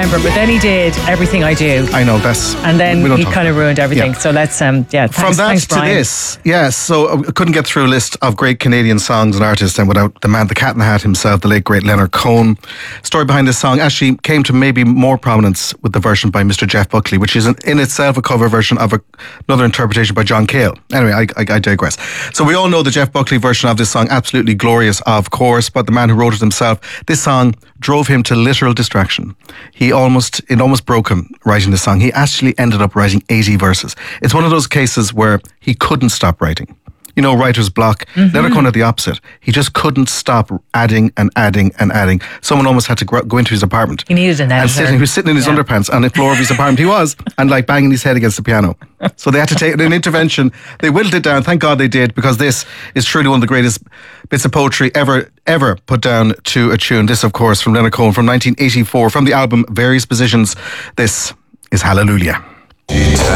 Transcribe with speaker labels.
Speaker 1: November, but then he did Everything I Do.
Speaker 2: I know, that's...
Speaker 1: And then he kind of ruined everything.
Speaker 2: Yeah.
Speaker 1: So let's,
Speaker 2: From that
Speaker 1: thanks,
Speaker 2: to
Speaker 1: Brian.
Speaker 2: this, yes. So I couldn't get through a list of great Canadian songs and artists and without the man, the cat in the hat himself, the late great Leonard Cohen. Story behind this song actually came to maybe more prominence with the version by Mr. Jeff Buckley, which is in itself a cover version of another interpretation by John Cale. Anyway, I digress. So we all know the Jeff Buckley version of this song, absolutely glorious, of course, but the man who wrote it himself, this song drove him to literal distraction. It almost broke him writing this song. He actually ended up writing 80 verses. It's one of those cases where he couldn't stop writing. You know, writer's block. Leonard Cohen had the opposite. He just couldn't stop adding and adding and adding. Someone almost had to go into his apartment.
Speaker 1: He needed an editor.
Speaker 2: He was sitting in his underpants on the floor of his apartment. He was, and like banging his head against the piano. So they had to take an intervention. They whittled it down. Thank God they did, because this is truly one of the greatest bits of poetry ever put down to a tune. This, of course, from Leonard Cohen from 1984, from the album Various Positions. This is Hallelujah.